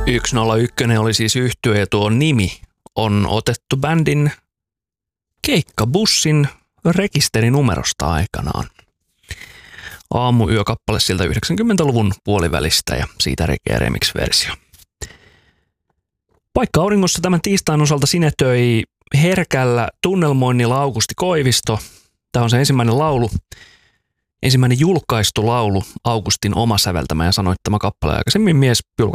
101 oli siis yhtye ja tuo nimi on otettu bändin keikkabussin rekisterinumerosta aikanaan. Aamuyökappale siltä 90-luvun puolivälistä ja siitä Reggae Remix-versio. Paikka auringossa tämän tiistain osalta sinetöi herkällä tunnelmoinnilla Aukusti Koivisto. Tämä on se ensimmäinen laulu, ensimmäinen julkaistu laulu, Augustin oma säveltämä ja sanoittama kappale. Aikaisemmin mies julkaisi